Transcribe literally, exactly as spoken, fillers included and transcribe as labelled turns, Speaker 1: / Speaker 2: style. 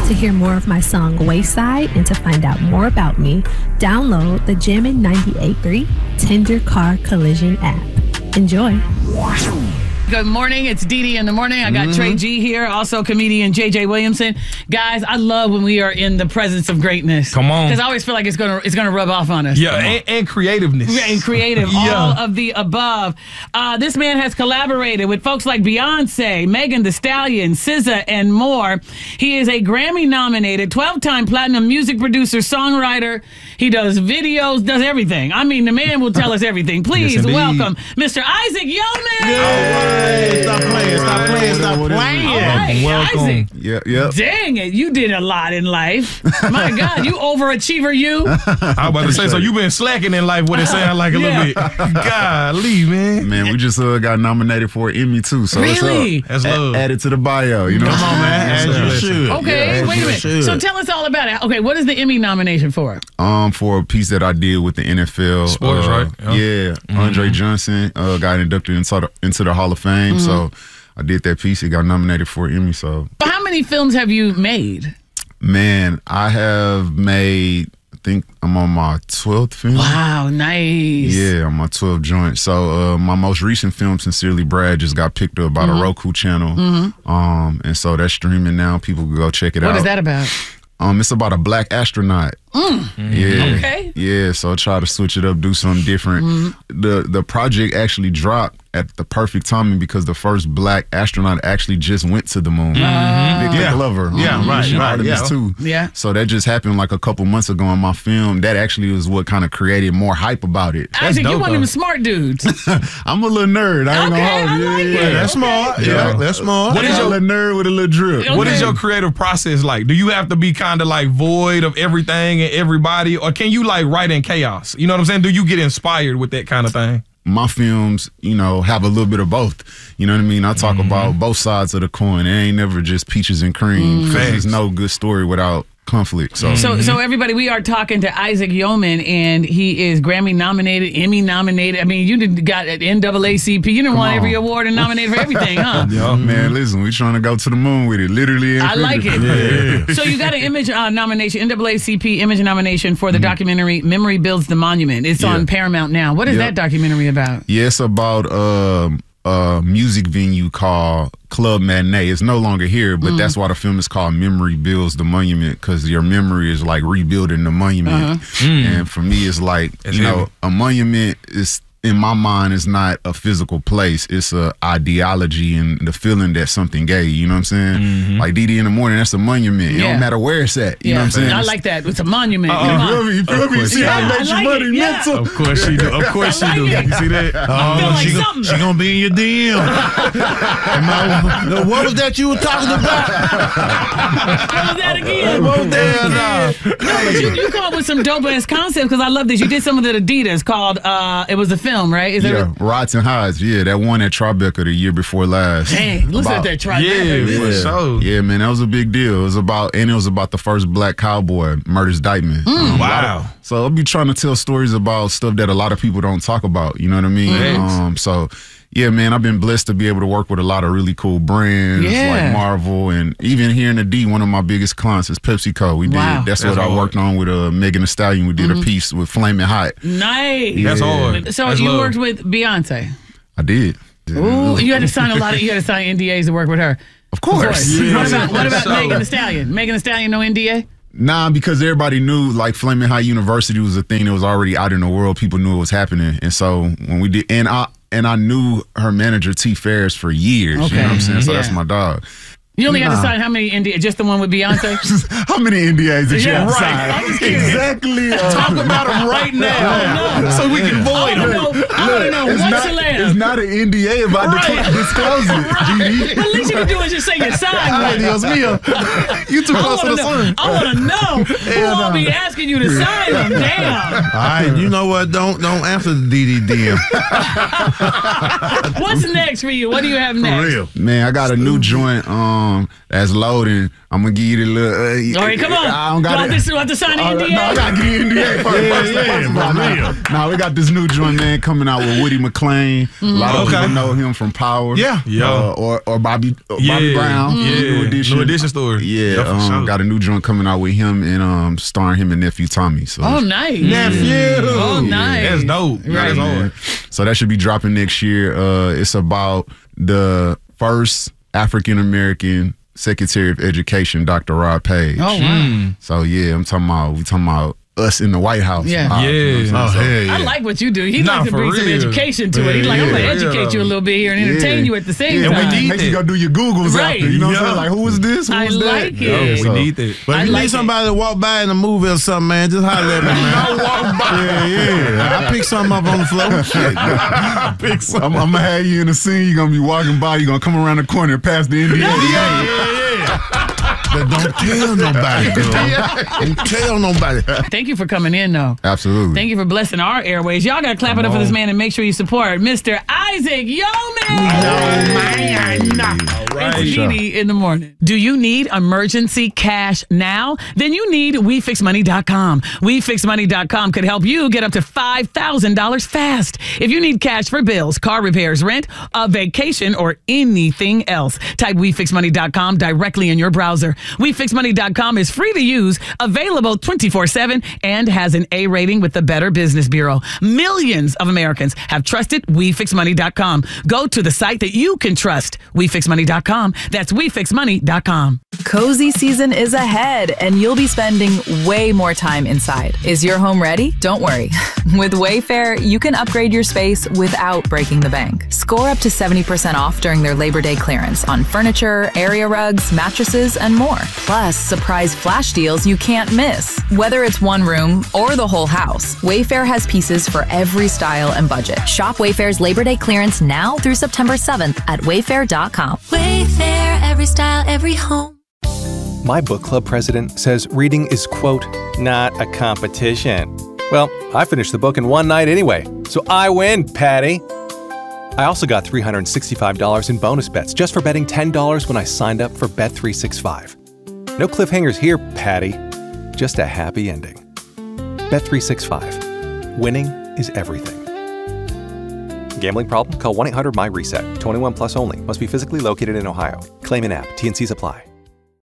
Speaker 1: To hear more of my song Wayside and to find out more about me, download the Jammin' ninety-eight point three Tender Car Collision app. Enjoy.
Speaker 2: Good morning. It's Dee Dee in the morning. I got mm-hmm. Trey G here, also comedian J J Williamson. Guys, I love when we are in the presence of greatness.
Speaker 3: Come on.
Speaker 2: Because I always feel like it's gonna it's gonna rub off on us.
Speaker 3: Yeah, and, and creativeness.
Speaker 2: And creative. yeah. All of the above. Uh, this man has collaborated with folks like Beyonce, Megan Thee Stallion, S Z A, and more. He is a Grammy-nominated, twelve-time platinum music producer, songwriter. He does videos, does everything. I mean, the man will tell us everything. Please
Speaker 3: yes,
Speaker 2: welcome Mister Isaac Yeoman.
Speaker 3: Yeah.
Speaker 4: Hey, stop playing, stop playing, stop playing.
Speaker 2: All right,
Speaker 3: welcome.
Speaker 2: Isaac.
Speaker 4: Yeah, yeah.
Speaker 2: Dang it, you did a lot in life. My God, you overachiever, you.
Speaker 3: I was about to say, so you been slacking in life, what it sound like a
Speaker 2: yeah.
Speaker 3: little bit. Golly, man.
Speaker 4: Man, we just uh, got nominated for an Emmy, too. So
Speaker 2: really?
Speaker 4: It's up.
Speaker 3: That's love.
Speaker 4: A- add it to the bio, you know?
Speaker 3: Come on, man.
Speaker 4: As
Speaker 3: you
Speaker 4: should.
Speaker 2: Okay,
Speaker 4: yeah,
Speaker 2: wait a minute.
Speaker 4: should.
Speaker 2: So tell us all about it. Okay, what is the Emmy nomination for?
Speaker 4: Um, for a piece that I did with the N F L.
Speaker 3: Sports,
Speaker 4: uh,
Speaker 3: right?
Speaker 4: Yeah.
Speaker 3: yeah.
Speaker 4: Mm-hmm. Andre Johnson uh, got inducted into the, into the Hall of Fame, mm-hmm. so I did that piece. It got nominated for an Emmy, so.
Speaker 2: But how many films have you made?
Speaker 4: Man, I have made, I think I'm on my twelfth film.
Speaker 2: Wow, nice.
Speaker 4: Yeah, on my twelfth joint. So uh, my most recent film, Sincerely Brad, just got picked up by mm-hmm. the Roku channel. Mm-hmm. Um, and so that's streaming now. People can go check it
Speaker 2: what
Speaker 4: out.
Speaker 2: What is that about?
Speaker 4: Um, it's about a black astronaut.
Speaker 2: Mm.
Speaker 4: Yeah.
Speaker 2: Okay.
Speaker 4: Yeah, so I try to switch it up, do something different. Mm-hmm. The the project actually dropped at the perfect timing because the first black astronaut actually just went to the moon.
Speaker 2: Mm-hmm.
Speaker 4: Victor
Speaker 3: yeah.
Speaker 4: Glover.
Speaker 3: Yeah,
Speaker 4: um,
Speaker 3: right,
Speaker 4: Mission
Speaker 3: right.
Speaker 4: Artemis
Speaker 3: Yeah.
Speaker 4: two.
Speaker 2: Yeah.
Speaker 4: So that just happened like a couple months ago in my film. That actually was what kind of created more hype about it.
Speaker 2: Isaac,
Speaker 3: dope,
Speaker 2: you one of
Speaker 3: though.
Speaker 2: them smart dudes.
Speaker 4: I'm a little nerd. I ain't
Speaker 2: Okay,
Speaker 4: gonna hold you.
Speaker 2: I like
Speaker 4: yeah,
Speaker 2: it.
Speaker 4: yeah.
Speaker 3: That's smart. Yeah,
Speaker 4: Yeah.
Speaker 3: that's smart. What
Speaker 4: What
Speaker 3: is
Speaker 4: is
Speaker 3: your
Speaker 4: a little nerd with a little drip?
Speaker 2: Okay.
Speaker 3: What is your creative process like? Do you have to be kind of like void of everything and everybody, or can you like write in chaos? You know what I'm saying? Do you get inspired with that kind of thing?
Speaker 4: My films, you know, have a little bit of both. You know what I mean? I talk mm-hmm. about both sides of the coin. It ain't never just peaches and cream.
Speaker 2: Mm-hmm.
Speaker 4: There's no good story without conflict. So,
Speaker 2: so, so everybody, we are talking to Isaac Yeoman, and he is Grammy nominated, Emmy nominated. I mean, you did got at N double A C P. You didn't want every award and nominated for everything, huh?
Speaker 4: Yeah, man, listen, we trying to go to the moon with it, literally. And
Speaker 2: I like it.
Speaker 4: Yeah.
Speaker 2: So you got an image uh, nomination, N double A C P image nomination for the mm-hmm. documentary Memory Builds the Monument. It's yeah. on Paramount now. What is yep. that documentary about?
Speaker 4: Yeah, it's about um, a music venue called Club Matinee. It's no longer here, but mm. that's why the film is called Memory Builds the Monument, because your memory is like rebuilding the monument. Uh-huh. Mm. And for me, it's like, that's you heavy. know, a monument is, in my mind, is not a physical place. It's a ideology and the feeling that something gave. You know what I'm saying? Mm-hmm. Like Dee Dee in the morning, that's a monument. Yeah. It don't matter where it's at. You
Speaker 2: yeah.
Speaker 4: know what I'm saying?
Speaker 2: I like that. It's a monument.
Speaker 4: Uh, you feel me? You feel me? See
Speaker 2: yeah,
Speaker 4: how it makes
Speaker 2: like
Speaker 4: your money
Speaker 2: it. Yeah.
Speaker 4: mental?
Speaker 3: Of course she do. Of course
Speaker 2: I like
Speaker 3: she do.
Speaker 2: it.
Speaker 3: You see that?
Speaker 2: I feel
Speaker 3: Oh,
Speaker 2: like
Speaker 3: she,
Speaker 2: something.
Speaker 3: she gonna be in your D M. What was that you were talking about?
Speaker 2: What was that again?
Speaker 3: What was that?
Speaker 2: No, but you, you come up with some dope ass concepts, because I love this. You did some of the Adidas called, uh, it was a film, right? Is
Speaker 4: yeah, Rods and Highs. Yeah, that one at Tribeca the year before last.
Speaker 2: Dang, listen
Speaker 4: about,
Speaker 2: at that Tribeca.
Speaker 3: Yeah, for
Speaker 4: yeah.
Speaker 3: sure.
Speaker 4: Yeah, man, that was a big deal. It was about, and it was about the first black cowboy, Murders Dykeman.
Speaker 2: Mm,
Speaker 4: um,
Speaker 3: wow.
Speaker 4: Of, so I'll be trying to tell stories about stuff that a lot of people don't talk about. You know what I mean?
Speaker 3: Thanks.
Speaker 4: Um, so. Yeah, man, I've been blessed to be able to work with a lot of really cool brands
Speaker 2: yeah.
Speaker 4: like Marvel, and even here in the D, one of my biggest clients is PepsiCo. We did
Speaker 2: wow.
Speaker 4: that's,
Speaker 3: that's
Speaker 4: what
Speaker 3: hard.
Speaker 4: I worked on with uh, Megan Thee Stallion. We did mm-hmm. a piece with Flamin' Hot.
Speaker 2: Nice.
Speaker 3: That's hard.
Speaker 2: So
Speaker 3: that's
Speaker 2: you
Speaker 3: love.
Speaker 2: worked with Beyonce.
Speaker 4: I did.
Speaker 2: Ooh, you had to sign a lot of you had to sign N D As to work with her.
Speaker 4: Of course.
Speaker 2: Of course.
Speaker 3: Yeah.
Speaker 2: What about what about
Speaker 3: So-
Speaker 2: Megan Thee Stallion? Megan Thee Stallion, no N D A?
Speaker 4: Nah, because everybody knew like Flamin' Hot University was a thing that was already out in the world. People knew it was happening. And so when we did, and I and I knew her manager T Ferris for years.
Speaker 2: Okay.
Speaker 4: You know what I'm saying? So
Speaker 2: Yeah.
Speaker 4: that's my dog.
Speaker 2: You only
Speaker 4: nah.
Speaker 2: had to sign how many N D As? Just the one with Beyonce?
Speaker 4: How many N D As did you
Speaker 2: Yeah,
Speaker 4: have to
Speaker 2: right.
Speaker 4: sign?
Speaker 2: I'm just curious.
Speaker 4: Exactly. Uh,
Speaker 3: Talk about them right now,
Speaker 2: no.
Speaker 3: so we can
Speaker 2: I
Speaker 3: void
Speaker 2: want to
Speaker 3: them.
Speaker 2: know, I want to know
Speaker 4: it's
Speaker 2: what's
Speaker 4: not,
Speaker 2: the land?
Speaker 4: it's not an N D A if I
Speaker 2: Right.
Speaker 4: decl- disclose it.
Speaker 2: Right. But at least you can do is just say you signed
Speaker 3: Ay,
Speaker 2: one.
Speaker 3: Dios mío. You too
Speaker 2: I
Speaker 3: close to
Speaker 2: want
Speaker 3: the
Speaker 2: to know.
Speaker 3: sun.
Speaker 2: I want to know who I'll be asking you to sign them. Damn.
Speaker 5: All right, you know what? Don't don't answer the D D D M.
Speaker 2: What's next for you? What do you have next?
Speaker 5: For real.
Speaker 4: Man, I got a new joint. Um, um, that's loading. I'm gonna give you the little. Uh,
Speaker 2: All right, come on.
Speaker 4: I don't got
Speaker 2: you want
Speaker 4: it.
Speaker 2: this, you want to sign the
Speaker 4: Uh,
Speaker 2: N D A?
Speaker 4: No, I gotta give you N D A first.
Speaker 5: Yeah,
Speaker 4: first,
Speaker 5: yeah,
Speaker 4: first,
Speaker 5: for
Speaker 4: nah, nah.
Speaker 5: real.
Speaker 4: Nah, we got this new joint, man, coming out with Woody McClain. A lot of
Speaker 3: Okay.
Speaker 4: people know him from Power.
Speaker 3: Yeah. Yeah.
Speaker 4: Uh, or or Bobby uh,
Speaker 3: Yeah.
Speaker 4: Bobby Brown.
Speaker 3: Yeah.
Speaker 4: New Edition.
Speaker 3: New Edition story.
Speaker 4: Yeah.
Speaker 3: Yeah, for
Speaker 4: um,
Speaker 3: sure.
Speaker 4: Got a new joint coming out with him and um starring him and nephew Tommy. So
Speaker 2: Oh, nice.
Speaker 5: Nephew.
Speaker 2: Oh, nice.
Speaker 3: That's dope. That
Speaker 2: Right.
Speaker 3: is hard.
Speaker 4: man. So that should be dropping next year. Uh, it's about the first African American Secretary of Education, Doctor Rod Page.
Speaker 2: Oh, wow.
Speaker 4: So yeah, I'm talking about we talking about us in the White House.
Speaker 2: Yeah.
Speaker 4: vibes, you know what I'm
Speaker 3: Yeah.
Speaker 4: saying?
Speaker 5: Oh,
Speaker 4: So-
Speaker 5: hell yeah.
Speaker 2: I like what you do. He
Speaker 3: Nah,
Speaker 2: likes to
Speaker 3: for
Speaker 2: bring some
Speaker 3: real.
Speaker 2: education to it. He's like, I'm going to
Speaker 3: Yeah.
Speaker 2: educate you a little bit here and entertain
Speaker 4: Yeah.
Speaker 2: you at the same
Speaker 4: Yeah,
Speaker 3: And we
Speaker 2: time.
Speaker 3: need
Speaker 4: Make
Speaker 3: that.
Speaker 4: you go do your Googles
Speaker 2: Right.
Speaker 4: after. You know what I'm
Speaker 3: Yeah.
Speaker 4: saying? Like, who is this? Who
Speaker 2: I
Speaker 4: is that?
Speaker 2: like it.
Speaker 3: Yeah, we
Speaker 4: so-
Speaker 3: need that.
Speaker 5: But if
Speaker 2: I
Speaker 5: you
Speaker 2: like
Speaker 5: need
Speaker 2: it.
Speaker 5: somebody to walk by in a movie or something, man, just holler at me, man. Yeah, yeah. I pick something up on the floor. Shit.
Speaker 4: I'm, I'm gonna have you in the scene. You're gonna be walking by. You're gonna come around the corner and pass the N D A.
Speaker 5: Yeah, yeah. But don't tell nobody, girl. Don't tell nobody.
Speaker 2: Thank you for coming in, though.
Speaker 4: Absolutely.
Speaker 2: Thank you for blessing our airways. Y'all got to clap it up for this man and make sure you support Mister Isaac Yeoman.
Speaker 3: Right.
Speaker 2: It's Didi in the morning. Do you need emergency cash now? Then you need we fix money dot com. we fix money dot com could help you get up to five thousand dollars fast. If you need cash for bills, car repairs, rent, a vacation, or anything else, type we fix money dot com directly in your browser. we fix money dot com is free to use, available twenty-four seven, and has an A rating with the Better Business Bureau. Millions of Americans have trusted we fix money dot com. Go to the site that you can trust, we fix money dot com. That's we fix money dot com.
Speaker 6: Cozy season is ahead, and you'll be spending way more time inside. Is your home ready? Don't worry. With Wayfair, you can upgrade your space without breaking the bank. Score up to seventy percent off during their Labor Day clearance on furniture, area rugs, mattresses, and more. Plus, surprise flash deals you can't miss. Whether it's one room or the whole house, Wayfair has pieces for every style and budget.
Speaker 7: Shop Wayfair's Labor Day clearance now through September seventh at wayfair dot com.
Speaker 8: Wayfair, every style, every home.
Speaker 9: My book club president says reading is, quote, not a competition. Well, I finished the book in one night anyway, so I win, Patty. I also got three hundred sixty-five dollars in bonus bets just for betting ten dollars when I signed up for Bet three sixty-five. No cliffhangers here, Patty. Just a happy ending. Bet three sixty-five. Winning is everything. Gambling problem? Call one eight hundred my reset. twenty-one plus only. Must be physically located in Ohio. Claim in app. T and C's apply.